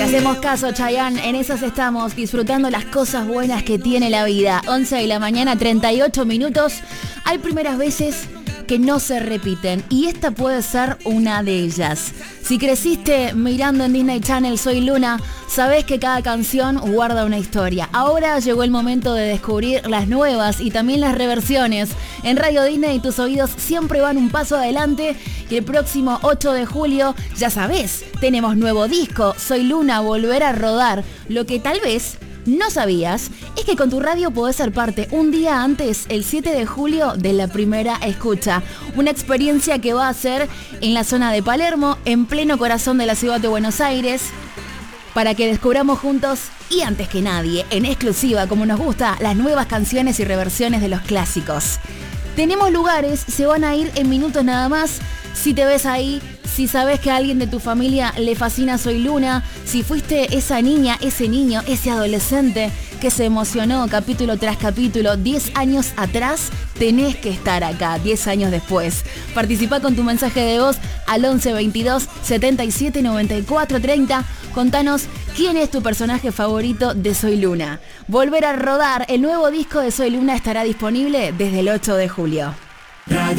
hacemos caso, Chayanne, en esas estamos, disfrutando las cosas buenas que tiene la vida. 11 de la mañana, 38 minutos. Hay primeras veces que no se repiten y esta puede ser una de ellas. Si creciste mirando en Disney Channel Soy Luna, sabés que cada canción guarda una historia. Ahora llegó el momento de descubrir las nuevas y también las reversiones. En Radio Disney tus oídos siempre van un paso adelante y el próximo 8 de julio, ya sabés, tenemos nuevo disco, Soy Luna, volver a rodar. Lo que tal vez no sabías es que con tu radio podés ser parte un día antes, el 7 de julio, de la primera escucha. Una experiencia que va a ser en la zona de Palermo, en pleno corazón de la ciudad de Buenos Aires, para que descubramos juntos y antes que nadie, en exclusiva, como nos gusta, las nuevas canciones y reversiones de los clásicos. Tenemos lugares, se van a ir en minutos nada más. Si te ves ahí, si sabes que a alguien de tu familia le fascina Soy Luna, si fuiste esa niña, ese niño, ese adolescente que se emocionó capítulo tras capítulo 10 años atrás, tenés que estar acá 10 años después. Participá con tu mensaje de voz al 11 22 77 94 30. Contanos quién es tu personaje favorito de Soy Luna. Volver a rodar, el nuevo disco de Soy Luna estará disponible desde el 8 de julio. Radio